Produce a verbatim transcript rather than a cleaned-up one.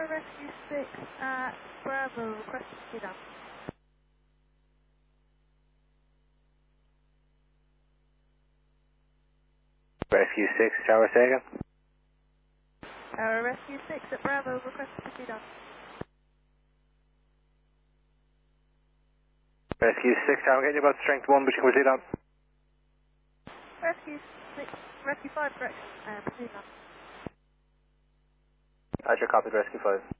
Tower Rescue six at Bravo, request to see down. Rescue six, Tower, say again. Tower Rescue six at Bravo, request to see down. Rescue six, Tower, getting you about strength one, but you can proceed on. Rescue six, Rescue five, correction, uh, proceed down. Roger, copied, Rescue five.